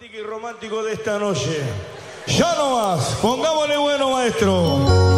y romántico de esta noche. Ya no más, pongámosle bueno, maestro.